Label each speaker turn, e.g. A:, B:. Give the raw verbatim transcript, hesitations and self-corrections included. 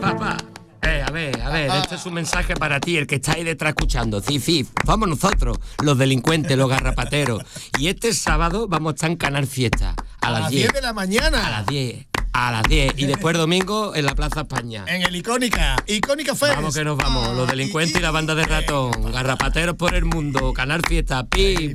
A: papá. Eh, a ver, a ver, este es un mensaje para ti, el que está ahí detrás escuchando. Sí, sí, vamos nosotros, los delincuentes, los garrapateros. Y este sábado vamos a estar en Canal Fiesta. A,
B: A
A: las
B: las
A: diez.
B: diez de la mañana.
A: A las diez. A las diez. Y después domingo en la Plaza España.
B: En el Icónica. Icónica Fest.
A: Vamos que nos vamos. Los delincuentes y la banda de ratón. Garrapateros por el mundo. Canal Fiesta. Pi,